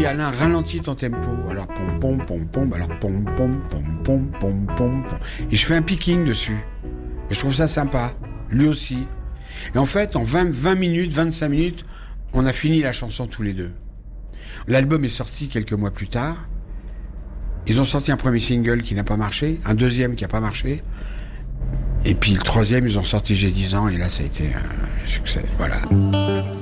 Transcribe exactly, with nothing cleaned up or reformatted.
dit Alain, ralentis ton tempo. Alors pom pom pom pom, alors pom pom pom pom pom pom pom. Et je fais un picking dessus. Et je trouve ça sympa. Lui aussi. Et en fait, en vingt, vingt minutes, vingt-cinq minutes, on a fini la chanson tous les deux. L'album est sorti quelques mois plus tard. Ils ont sorti un premier single qui n'a pas marché, un deuxième qui n'a pas marché. Et puis le troisième, ils ont sorti J'ai dix ans, et là, ça a été un succès. Voilà.